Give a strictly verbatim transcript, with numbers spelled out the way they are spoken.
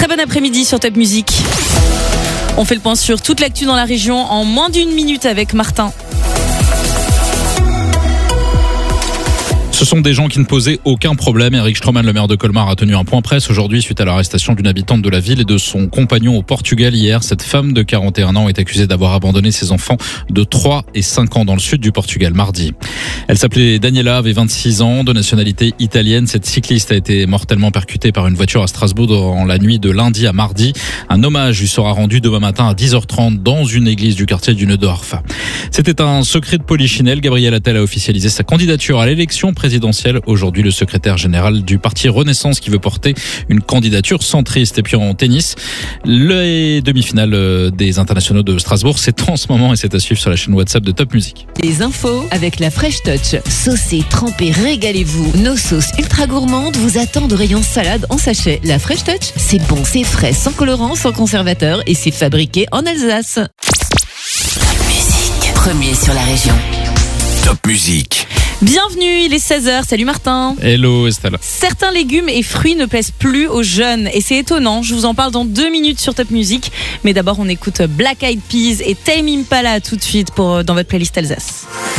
Très bon après-midi sur Top Music. On fait le point sur toute l'actu dans la région en moins d'une minute avec Martin. Ce sont des gens qui ne posaient aucun problème. Eric Stroman, le maire de Colmar, a tenu un point presse aujourd'hui suite à l'arrestation d'une habitante de la ville et de son compagnon au Portugal hier. Cette femme de quarante et un ans est accusée d'avoir abandonné ses enfants de trois et cinq ans dans le sud du Portugal mardi. Elle s'appelait Daniela, avait vingt-six ans, de nationalité italienne. Cette cycliste a été mortellement percutée par une voiture à Strasbourg dans la nuit de lundi à mardi. Un hommage lui sera rendu demain matin à dix heures trente dans une église du quartier du Neudorf. C'était un secret de polichinelle. Gabriel Attal a officialisé sa candidature à l'élection présidentielle. Aujourd'hui, le secrétaire général du parti Renaissance qui veut porter une candidature centriste. Et puis en tennis, les demi-finales des internationaux de Strasbourg, c'est en ce moment et c'est à suivre sur la chaîne WhatsApp de Top Music. Les infos avec la Fresh Touch. Saucez, trempez, régalez-vous. Nos sauces ultra gourmandes vous attendent au rayon salade en sachet. La Fresh Touch, c'est bon, c'est frais, sans colorant, sans conservateur et c'est fabriqué en Alsace. Top Music, premier sur la région. Top Music. Bienvenue, il est seize heures. Salut Martin. Hello Estelle. Certains légumes et fruits ne plaisent plus aux jeunes et c'est étonnant. Je vous en parle dans deux minutes sur Top Music. Mais d'abord, on écoute Black Eyed Peas et Tame Impala tout de suite pour, dans votre playlist Alsace.